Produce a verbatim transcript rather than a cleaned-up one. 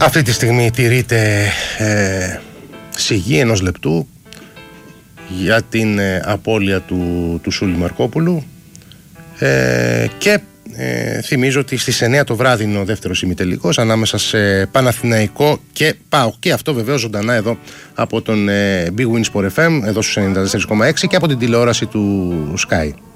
Αυτή τη στιγμή τηρείται ε, σιγή ενός λεπτού για την ε, απώλεια του, του Σούλη Μαρκόπουλου ε, και ε, θυμίζω ότι στις εννιά το βράδυ είναι ο δεύτερος ημιτελικός ανάμεσα σε Παναθηναϊκό και ΠΑΟΚ, και αυτό βεβαίως ζωντανά εδώ από τον ε, Big Win Sport εφ εμ εδώ στους ενενήντα τέσσερα κόμμα έξι και από την τηλεόραση του Sky.